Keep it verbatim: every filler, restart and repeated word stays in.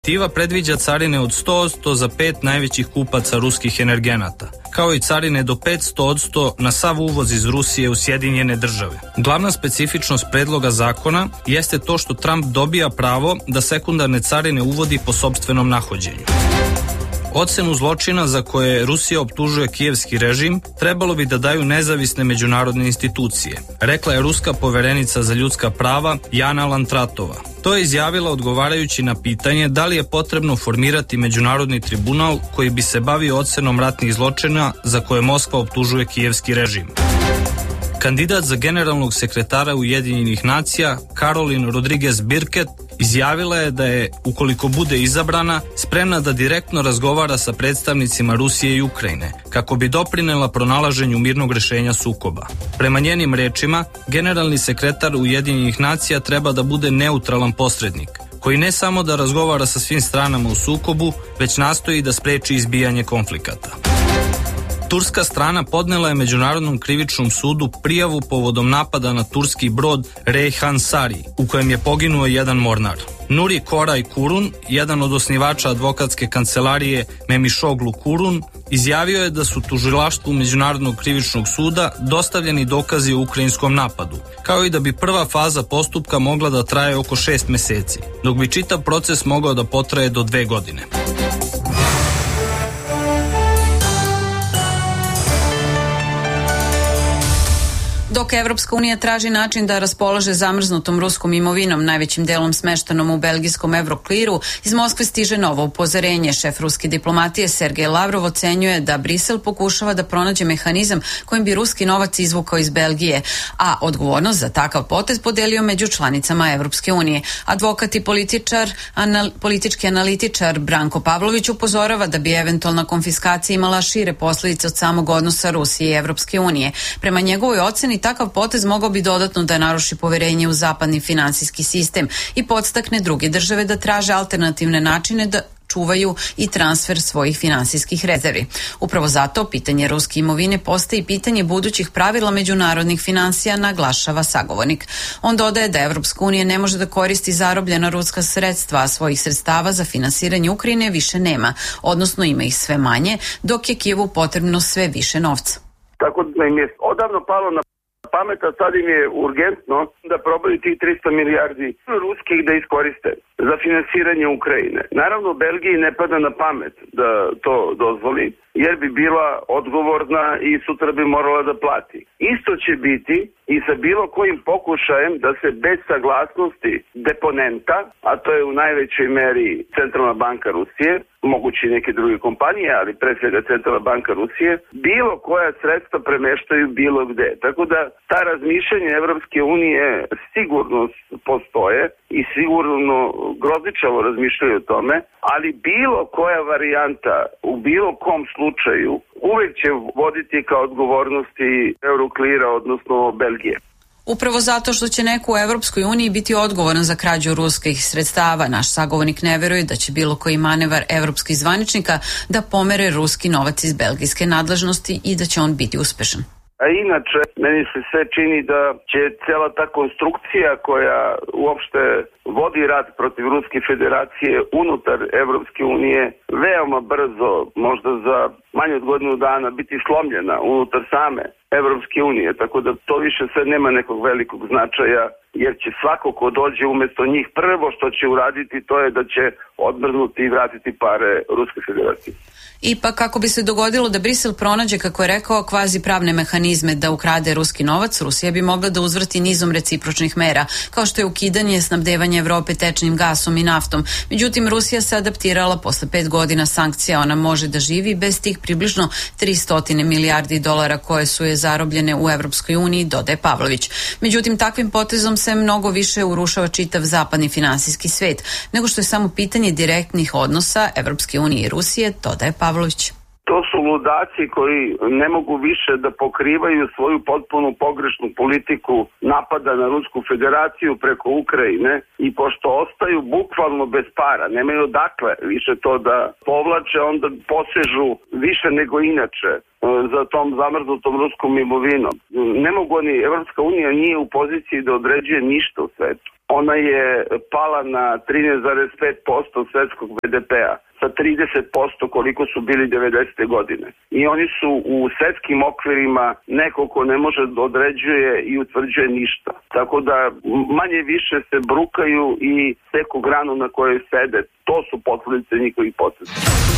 Direktiva predviđa carine od sto odsto za pet najvećih kupaca ruskih energenata, kao i carine do petsto odsto na sav uvoz iz Rusije u Sjedinjene države. Glavna specifičnost predloga zakona jeste to što Trump dobija pravo da sekundarne carine uvodi po sopstvenom nahođenju. Ocenu zločina za koje Rusija optužuje kijevski režim trebalo bi da daju nezavisne međunarodne institucije, rekla je ruska poverenica za ljudska prava Jana Lantratova. To je izjavila odgovarajući na pitanje da li je potrebno formirati međunarodni tribunal koji bi se bavio ocenom ratnih zločina za koje Moskva optužuje kijevski režim. Kandidat za generalnog sekretara Ujedinjenih nacija Caroline Rodriguez Birket izjavila je da je, ukoliko bude izabrana, spremna da direktno razgovara sa predstavnicima Rusije i Ukrajine, kako bi doprinela pronalaženju mirnog rešenja sukoba. Prema njenim rečima, generalni sekretar Ujedinjenih nacija treba da bude neutralan posrednik, koji ne samo da razgovara sa svim stranama u sukobu, već nastoji da spreči izbijanje konflikata. Turska strana podnela je Međunarodnom krivičnom sudu prijavu povodom napada na turski brod Reyhan Sari, u kojem je poginuo jedan mornar. Nuri Koray Kurun, jedan od osnivača advokatske kancelarije Memişoglu Kurun, izjavio je da su tužilaštvu Međunarodnog krivičnog suda dostavljeni dokazi o ukrajinskom napadu, kao i da bi prva faza postupka mogla da traje oko šest meseci, dok bi čitav proces mogao da potraje do dve godine. Dok Evropska unija traži način da raspolaže zamrznutom ruskom imovinom, najvećim delom smeštenom u belgijskom Eurokliru, iz Moskve stiže novo upozorenje. Šef ruske diplomatije Sergej Lavrov ocenjuje da Brisel pokušava da pronađe mehanizam kojim bi ruski novac izvukao iz Belgije, a odgovornost za takav potez podelio među članicama Evropske unije. Advokat i političar, anal, politički analitičar Branko Pavlović upozorava da bi eventualna konfiskacija imala šire posljedice od samog odnosa Rusije i Evropske unije. Prema njegovoj oceni, takav potez mogao bi dodatno da naruši poverenje u zapadni finansijski sistem i podstakne druge države da traže alternativne načine da čuvaju i transfer svojih finansijskih rezervi. Upravo zato pitanje ruske imovine postaje pitanje budućih pravila međunarodnih finansija, naglašava sagovornik. On dodaje da Evropska unija ne može da koristi zarobljena ruska sredstva, a svojih sredstava za finansiranje Ukrajine više nema, odnosno ima ih sve manje, dok je Kijevu potrebno sve više novca. Tako da im je odavno palo na pamet, a sad im je urgentno da probaju tih tristo milijardi ruskih da iskoriste za finansiranje Ukrajine. Naravno, Belgiji ne pada na pamet da to dozvoli, jer bi bila odgovorna i sutra bi morala da plati. Isto će biti i sa bilo kojim pokušajem da se bez saglasnosti deponenta, a to je u najvećoj meri Centralna banka Rusije, mogući neke druge kompanije, ali pre svega Centralna banka Rusije, bilo koja sredstva premeštaju bilo gde. Tako da ta razmišljanja Evropske unije sigurno postoje i sigurno grozničavo razmišljaju o tome, ali bilo koja varijanta u bilo kom slučaju uvek će voditi ka odgovornosti Euroklira, odnosno Belgije. Upravo zato što će neko u Evropskoj uniji biti odgovoran za krađu ruskih sredstava, naš sagovornik ne veruje da će bilo koji manevar evropskih zvaničnika da pomere ruski novac iz belgijske nadležnosti i da će on biti uspešan. A inače, meni se sve čini da će cela ta konstrukcija koja uopšte vodi rat protiv Ruske federacije unutar Evropske unije veoma brzo, možda za manje od godinu dana, biti slomljena unutar same Evropske unije. Tako da to više sve nema nekog velikog značaja, jer će svako ko dođe umesto njih prvo što će uraditi to je da će odmrznuti i vratiti pare Ruske federacije. Ipak, kako bi se dogodilo da Brisel pronađe, kako je rekao, kvazi pravne mehanizme da ukrade ruski novac, Rusija bi mogla da uzvrti nizom recipročnih mera, kao što je ukidanje snabdevanja Evrope tečnim gasom i naftom. Međutim, Rusija se adaptirala posle pet godina sankcija. Ona može da živi bez tih približno tristo milijardi dolara koje su je zarobljene u Evropskoj uniji, dodaje Pavlović. Međutim, takvim potezom se mnogo više urušava čitav zapadni finansijski svet, nego što je samo pitanje direktnih odnosa Evropske unije i Rusije, dodaje Pavlović. To su ludaci koji ne mogu više da pokrivaju svoju potpuno pogrešnu politiku napada na Rusku federaciju preko Ukrajine i pošto ostaju bukvalno bez para, nemaju odakle više to da povlače, onda posežu više nego inače za tom zamrznutom ruskom imovinom. Ne mogu oni, Evropska unija nije u poziciji da određuje ništa u svetu. Ona je pala na trinaest zarez pet posto svetskog be de pea sa trideset posto koliko su bili devedesete godine. I oni su u svetskim okvirima neko ko ne može da određuje i utvrđuje ništa. Tako da manje više se brukaju i seku granu na kojoj sede. To su posledice njihovih poteza.